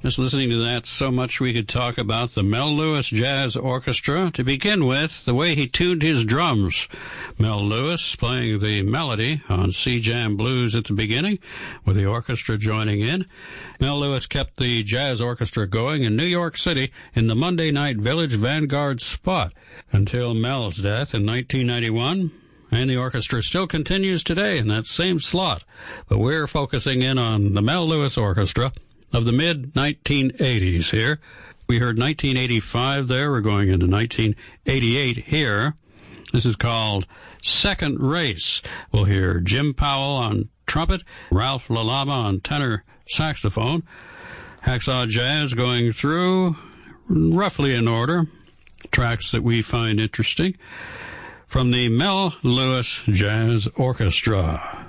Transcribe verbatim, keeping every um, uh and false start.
Just listening to that, so much we could talk about the Mel Lewis Jazz Orchestra. To begin with, the way he tuned his drums. Mel Lewis playing the melody on C-Jam Blues at the beginning, with the orchestra joining in. Mel Lewis kept the jazz orchestra going in New York City in the Monday Night Village Vanguard spot until Mel's death in nineteen ninety-one. And the orchestra still continues today in that same slot. But we're focusing in on the Mel Lewis Orchestra of the mid nineteen eighties here. We heard nineteen eighty-five there. We're going into nineteen eighty-eight here. This is called Second Race. We'll hear Jim Powell on trumpet, Ralph LaLama on tenor saxophone. Hacksaw Jazz going through roughly in order. Tracks that we find interesting from the Mel Lewis Jazz Orchestra.